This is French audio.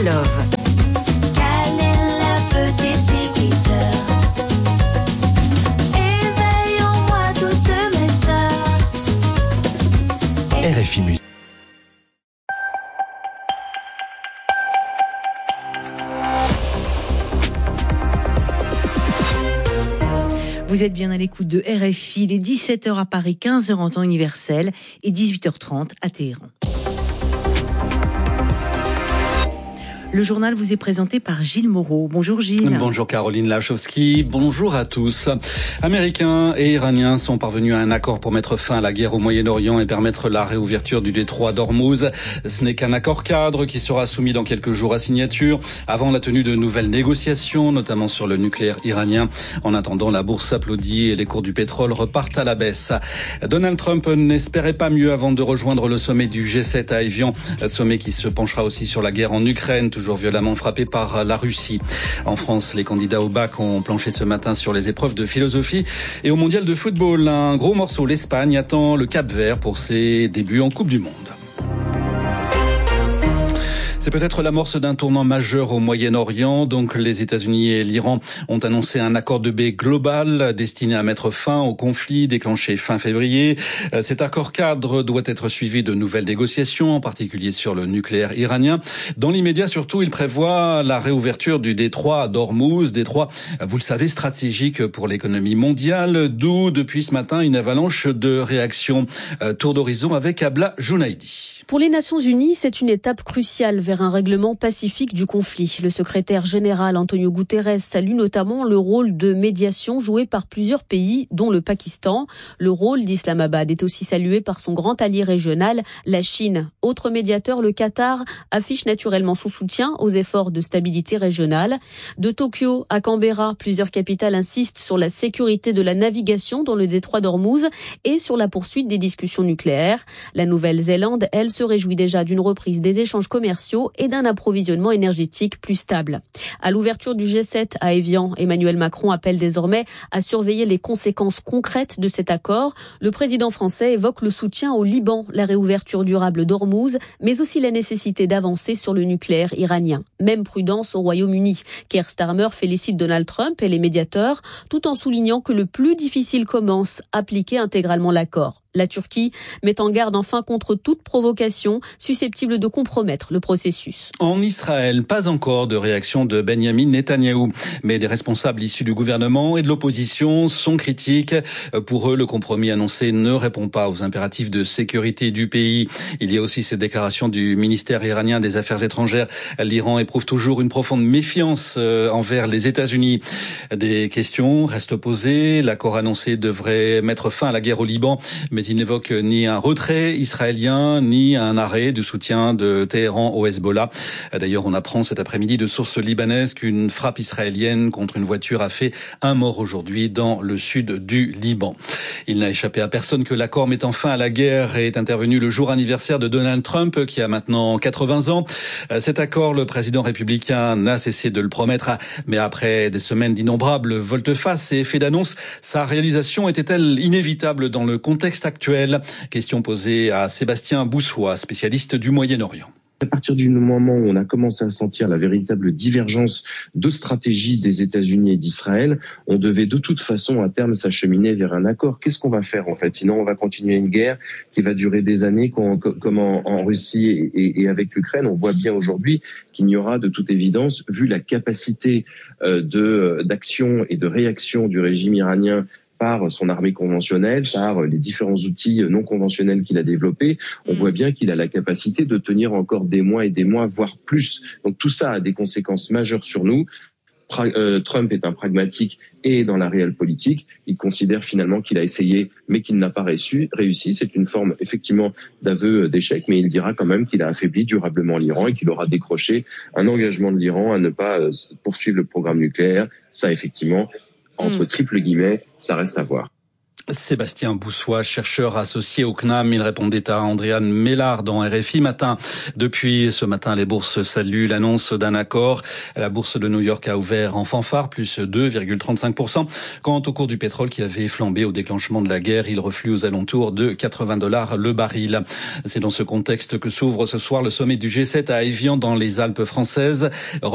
Love. Quelle est la petite équiteur? Éveille en moi toutes mes sœurs. RFI Musique. Vous êtes bien à l'écoute de RFI, il est 17h à Paris, 15h en temps universel et 18h30 à Téhéran. Le journal vous est présenté par Gilles Moreau. Bonjour Gilles. Bonjour Caroline Lachowski, bonjour à tous. Américains et Iraniens sont parvenus à un accord pour mettre fin à la guerre au Moyen-Orient et permettre la réouverture du détroit d'Ormuz. Ce n'est qu'un accord cadre qui sera soumis dans quelques jours à signature avant la tenue de nouvelles négociations, notamment sur le nucléaire iranien. En attendant, la bourse applaudit et les cours du pétrole repartent à la baisse. Donald Trump n'espérait pas mieux avant de rejoindre le sommet du G7 à Évian, sommet qui se penchera aussi sur la guerre en Ukraine, toujours violemment frappé par la Russie. En France, les candidats au bac ont planché ce matin sur les épreuves de philosophie. Et au mondial de football, un gros morceau, l'Espagne attend le Cap-Vert pour ses débuts en Coupe du Monde. C'est peut-être l'amorce d'un tournant majeur au Moyen-Orient. Donc, les États-Unis et l'Iran ont annoncé un accord de paix global destiné à mettre fin au conflit déclenché fin février. Cet accord cadre doit être suivi de nouvelles négociations, en particulier sur le nucléaire iranien. Dans l'immédiat, surtout, il prévoit la réouverture du détroit d'Ormuz, détroit, vous le savez, stratégique pour l'économie mondiale, d'où, depuis ce matin, une avalanche de réactions. Tour d'horizon avec Abla Jounaidi. Pour les Nations Unies, c'est une étape cruciale vers un règlement pacifique du conflit. Le secrétaire général Antonio Guterres salue notamment le rôle de médiation joué par plusieurs pays, dont le Pakistan. Le rôle d'Islamabad est aussi salué par son grand allié régional, la Chine. Autre médiateur, le Qatar, affiche naturellement son soutien aux efforts de stabilité régionale. De Tokyo à Canberra, plusieurs capitales insistent sur la sécurité de la navigation dans le détroit d'Ormuz et sur la poursuite des discussions nucléaires. La Nouvelle-Zélande, elle, se réjouit déjà d'une reprise des échanges commerciaux et d'un approvisionnement énergétique plus stable. À l'ouverture du G7 à Évian, Emmanuel Macron appelle désormais à surveiller les conséquences concrètes de cet accord. Le président français évoque le soutien au Liban, la réouverture durable d'Ormuz, mais aussi la nécessité d'avancer sur le nucléaire iranien. Même prudence au Royaume-Uni. Keir Starmer félicite Donald Trump et les médiateurs, tout en soulignant que le plus difficile commence, appliquer intégralement l'accord. La Turquie met en garde enfin contre toute provocation susceptible de compromettre le processus. En Israël, pas encore de réaction de Benyamin Netanyahou, mais des responsables issus du gouvernement et de l'opposition sont critiques. Pour eux, le compromis annoncé ne répond pas aux impératifs de sécurité du pays. Il y a aussi ces déclarations du ministère iranien des Affaires étrangères. L'Iran éprouve toujours une profonde méfiance envers les États-Unis. Des questions restent posées. L'accord annoncé devrait mettre fin à la guerre au Liban, mais il n'évoque ni un retrait israélien, ni un arrêt du soutien de Téhéran au Hezbollah. D'ailleurs, on apprend cet après-midi de sources libanaises qu'une frappe israélienne contre une voiture a fait un mort aujourd'hui dans le sud du Liban. Il n'a échappé à personne que l'accord mettant fin à la guerre est intervenu le jour anniversaire de Donald Trump, qui a maintenant 80 ans. Cet accord, le président républicain n'a cessé de le promettre, mais après des semaines d'innombrables volte-face et effets d'annonce, sa réalisation était-elle inévitable dans le contexte actuel? Question posée à Sébastien Boussois, spécialiste du Moyen-Orient. À partir du moment où on a commencé à sentir la véritable divergence de stratégie des États-Unis et d'Israël, on devait de toute façon à terme s'acheminer vers un accord. Qu'est-ce qu'on va faire en fait? Sinon on va continuer une guerre qui va durer des années comme en Russie et avec l'Ukraine. On voit bien aujourd'hui qu'il n'y aura de toute évidence, vu la capacité d'action et de réaction du régime iranien par son armée conventionnelle, par les différents outils non conventionnels qu'il a développés, on voit bien qu'il a la capacité de tenir encore des mois et des mois, voire plus. Donc tout ça a des conséquences majeures sur nous. Trump est un pragmatique et dans la réelle politique, il considère finalement qu'il a essayé mais qu'il n'a pas réussi. C'est une forme effectivement d'aveu d'échec, mais il dira quand même qu'il a affaibli durablement l'Iran et qu'il aura décroché un engagement de l'Iran à ne pas poursuivre le programme nucléaire. Ça effectivement, entre triple guillemets, ça reste à voir. Sébastien Boussois, chercheur associé au CNAM, il répondait à Andréane Mélard dans RFI Matin. Depuis ce matin, les bourses saluent l'annonce d'un accord. La bourse de New York a ouvert en fanfare, plus 2,35%. Quant au cours du pétrole qui avait flambé au déclenchement de la guerre, il reflue aux alentours de $80 le baril. C'est dans ce contexte que s'ouvre ce soir le sommet du G7 à Évian dans les Alpes françaises.